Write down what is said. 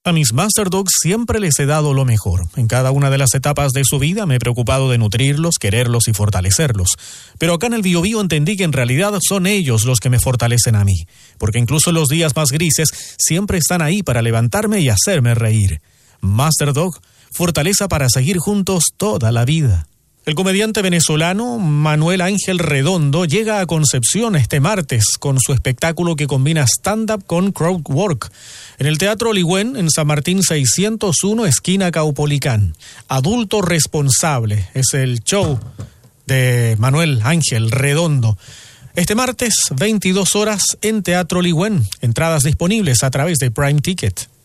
A mis Master Dogs siempre les he dado lo mejor. En cada una de las etapas de su vida me he preocupado de nutrirlos, quererlos y fortalecerlos. Pero acá en el Biobío entendí que en realidad son ellos los que me fortalecen a mí. Porque incluso en los días más grises siempre están ahí para levantarme y hacerme reír. Master Dog, fortaleza para seguir juntos toda la vida. El comediante venezolano Manuel Ángel Redondo llega a Concepción este martes con su espectáculo que combina stand-up con crowd work en el Teatro Ligüen en San Martín 601, esquina Caupolicán. Adulto responsable es el show de Manuel Ángel Redondo. Este martes, 22 horas en Teatro Ligüen. Entradas disponibles a través de Prime Ticket.